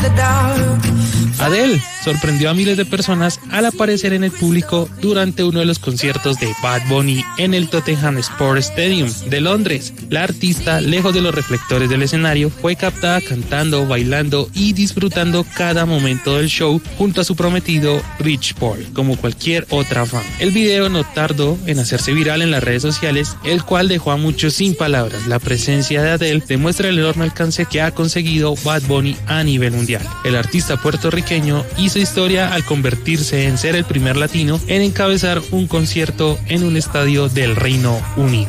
Adele sorprendió a miles de personas al aparecer en el público durante uno de los conciertos de Bad Bunny en el Tottenham Hotspur Stadium de Londres. La artista, lejos de los reflectores del escenario, fue captada cantando, bailando y disfrutando cada momento del show junto a su prometido Rich Paul, como cualquier otra fan. El video no tardó en hacerse viral en las redes sociales, el cual dejó a muchos sin palabras. La presencia de Adele demuestra el enorme alcance que ha conseguido Bad Bunny a nivel mundial. El artista puertorriqueño hizo historia al convertirse en ser el primer latino en encabezar un concierto en un estadio del Reino Unido.